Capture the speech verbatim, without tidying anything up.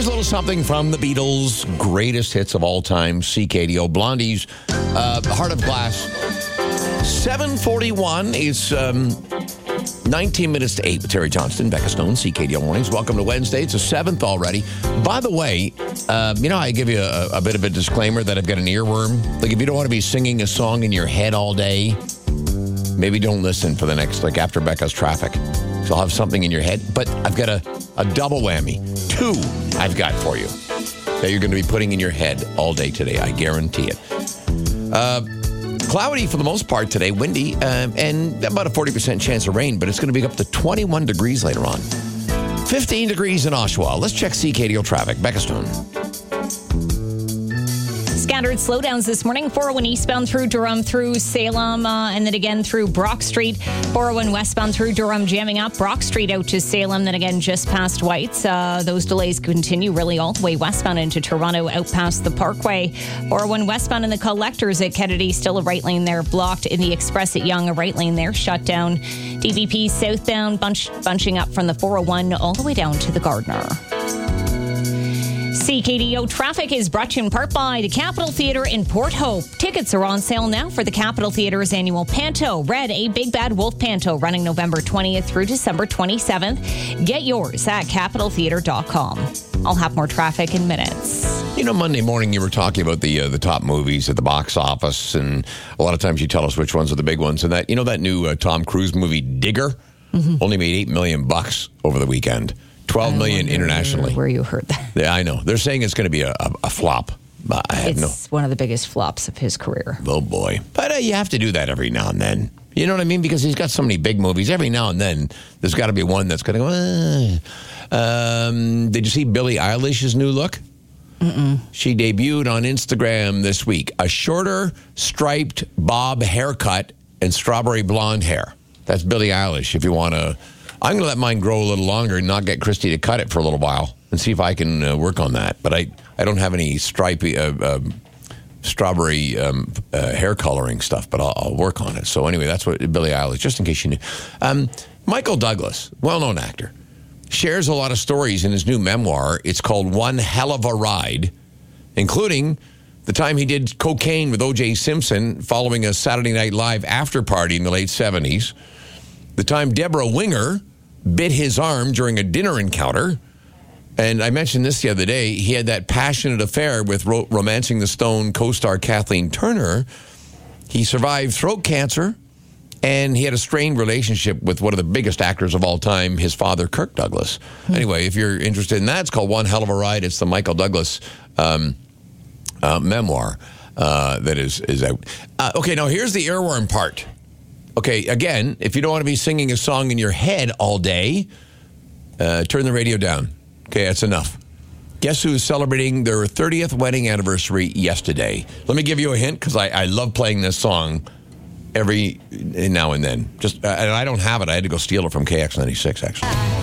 Here's a little something from the Beatles' greatest hits of all time, C K D O. Blondie's uh, Heart of Glass. seven forty-one is um, nineteen minutes to eight with Terry Johnston, Becca Stone, C K D O Mornings. Welcome to Wednesday. It's the seventh already. By the way, uh, you know, I give you a, a bit of a disclaimer that I've got an earworm. Like, if you don't want to be singing a song in your head all day, maybe don't listen for the next, like, after Becca's traffic. So I'll have something in your head. But I've got a, a double whammy. Two I've got for you that you're going to be putting in your head all day today. I guarantee it. Uh, cloudy for the most part today, windy, uh, and about a forty percent chance of rain, but it's going to be up to twenty-one degrees later on. fifteen degrees in Oshawa. Let's check C K D O traffic. Becca Stone. Scattered slowdowns this morning. four oh one eastbound through Durham, through Salem, uh, and then again through Brock Street. four oh one westbound through Durham, jamming up. Brock Street out to Salem, then again just past Whites. Uh, those delays continue really all the way westbound into Toronto, out past the Parkway. four oh one westbound in the collectors at Kennedy, still a right lane there blocked. In the Express at Yonge, a right lane there shut down. D V P southbound bunch, bunching up from the four oh one all the way down to the Gardner. C K D O traffic is brought to you in part by the Capitol Theatre in Port Hope. Tickets are on sale now for the Capitol Theatre's annual Panto, Red, a Big Bad Wolf Panto, running November twentieth through December twenty-seventh. Get yours at capitol theatre dot com. I'll have more traffic in minutes. You know, Monday morning you were talking about the uh, the top movies at the box office, and a lot of times you tell us which ones are the big ones. And that, you know, that new uh, Tom Cruise movie Digger mm-hmm. only made eight million bucks over the weekend. twelve million internationally. Where you heard that? Yeah, I know. They're saying it's going to be a, a, a flop. I have it's no. one of the biggest flops of his career. Oh boy! But uh, you have to do that every now and then. You know what I mean? Because he's got so many big movies. Every now and then, there's got to be one that's going to go. Uh. Um, did you see Billie Eilish's new look? Mm-mm. She debuted on Instagram this week. A shorter, striped bob haircut and strawberry blonde hair. That's Billie Eilish. If you want to. I'm going to let mine grow a little longer and not get Christy to cut it for a little while and see if I can uh, work on that. But I, I don't have any stripy uh, uh, strawberry um, uh, hair coloring stuff, but I'll, I'll work on it. So anyway, that's what Billie Eilish, just in case you knew. Um, Michael Douglas, well-known actor, shares a lot of stories in his new memoir. It's called One Hell of a Ride, including the time he did cocaine with O J Simpson following a Saturday Night Live after party in the late seventies. The time Deborah Winger bit his arm during a dinner encounter. And I mentioned this the other day. He had that passionate affair with ro- Romancing the Stone co-star Kathleen Turner. He survived throat cancer, and he had a strained relationship with one of the biggest actors of all time, his father, Kirk Douglas. Mm-hmm. Anyway, if you're interested in that, it's called One Hell of a Ride. It's the Michael Douglas um, uh, memoir uh, that is, is out. Uh, okay, now here's the earworm part. Okay, again, if you don't want to be singing a song in your head all day, uh, turn the radio down. Okay, that's enough. Guess who is celebrating their thirtieth wedding anniversary yesterday? Let me give you a hint, because I, I love playing this song every now and then. Just uh, and I don't have it. I had to go steal it from K X ninety-six, actually.